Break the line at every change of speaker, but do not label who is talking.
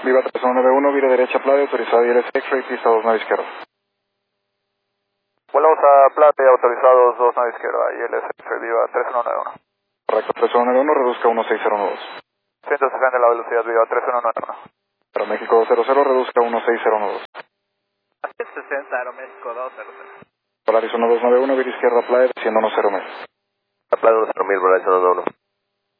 Viva 3191, vire derecha Playa, autorizado ILS X-Ray, pista 29 izquierda.
Volvemos a Playa, autorizados 29 izquierda, ILS X-Ray, viva 3191.
Correcto, 3191, reduzca 16012.
160 la velocidad, viva 3191.
Para México 200, reduzca 16012.
60, Aeroméxico 200.
Polaris 1291, vire izquierda Playa, desciendo 10 mil.
La Playa 1000, Polaris 121.